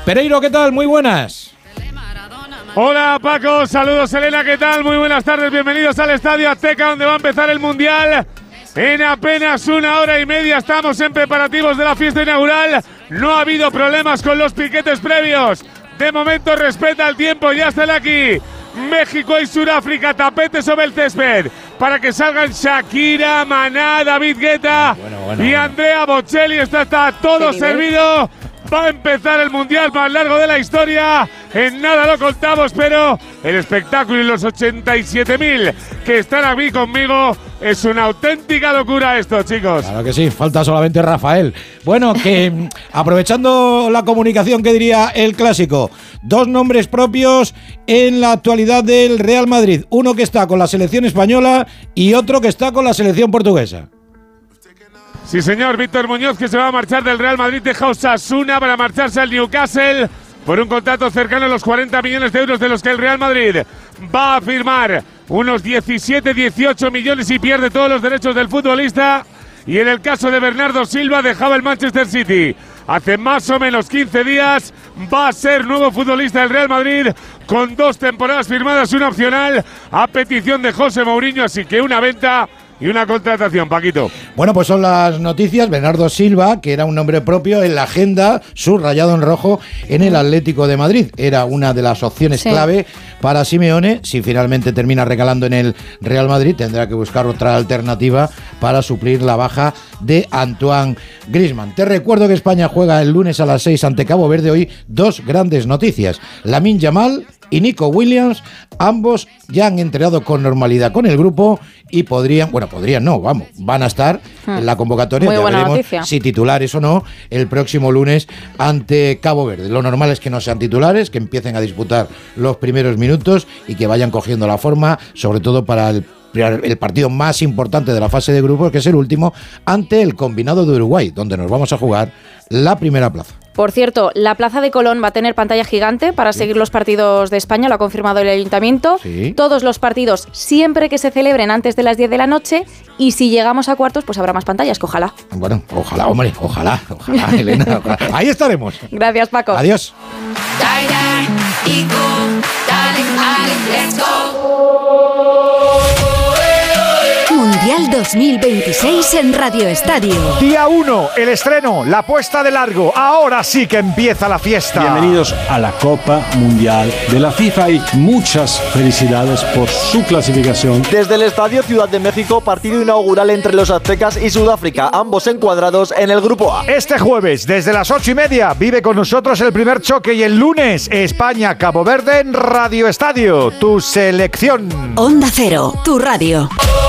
Pereiro, ¿qué tal? Muy buenas. Hola Paco, saludos Elena, ¿qué tal? Muy buenas tardes, bienvenidos al Estadio Azteca, donde va a empezar el Mundial. En apenas 1 hora y media estamos en preparativos de la fiesta inaugural. No ha habido problemas con los piquetes previos. De momento respeta el tiempo, ya están aquí México y Sudáfrica, tapete sobre el césped, para que salgan Shakira, Maná, David Guetta y Andrea Bocelli. Está todo servido. Va a empezar el Mundial más largo de la historia. En nada lo contamos, pero el espectáculo y los 87.000 que están aquí conmigo es una auténtica locura esto, chicos. Claro que sí, falta solamente Rafael. Bueno, que aprovechando la comunicación, que diría el clásico, 2 nombres propios en la actualidad del Real Madrid. Uno que está con la selección española y otro que está con la selección portuguesa. Sí, señor, Víctor Muñoz, que se va a marchar del Real Madrid, deja Osasuna para marcharse al Newcastle por un contrato cercano a los 40 millones de euros, de los que el Real Madrid va a firmar unos 17-18 millones y pierde todos los derechos del futbolista. Y en el caso de Bernardo Silva, dejaba el Manchester City hace más o menos 15 días. Va a ser nuevo futbolista del Real Madrid, con 2 temporadas firmadas, una opcional a petición de José Mourinho, así que una venta y una contratación, Paquito. Bueno, pues son las noticias. Bernardo Silva, que era un nombre propio en la agenda, subrayado en rojo en el Atlético de Madrid. Era una de las opciones clave para Simeone. Si finalmente termina recalando en el Real Madrid, tendrá que buscar otra alternativa para suplir la baja de Antoine Griezmann. Te recuerdo que España juega el lunes a las 6 ante Cabo Verde. Hoy 2 grandes noticias. Lamine Yamal y Nico Williams, ambos ya han entrenado con normalidad con el grupo y van a estar en la convocatoria. Ya veremos si titulares o no el próximo lunes ante Cabo Verde. Lo normal es que no sean titulares, que empiecen a disputar los primeros minutos y que vayan cogiendo la forma, sobre todo para el partido más importante de la fase de grupos, que es el último, ante el combinado de Uruguay, donde nos vamos a jugar la primera plaza. Por cierto, la Plaza de Colón va a tener pantalla gigante para seguir los partidos de España, lo ha confirmado el Ayuntamiento. Sí. Todos los partidos, siempre que se celebren antes de las 10 de la noche, y si llegamos a cuartos, pues habrá más pantallas, que ojalá. Bueno, ojalá, hombre, ojalá, Elena. Ojalá. Ahí estaremos. Gracias, Paco. Adiós. Mundial 2026 en Radio Estadio. Día 1, el estreno, la puesta de largo. Ahora sí que empieza la fiesta. Bienvenidos a la Copa Mundial de la FIFA y muchas felicidades por su clasificación. Desde el Estadio Ciudad de México, partido inaugural entre los aztecas y Sudáfrica, ambos encuadrados en el Grupo A. Este jueves, desde las 8:30, vive con nosotros el primer choque, y el lunes, España-Cabo Verde en Radio Estadio, tu selección. Onda Cero, tu radio.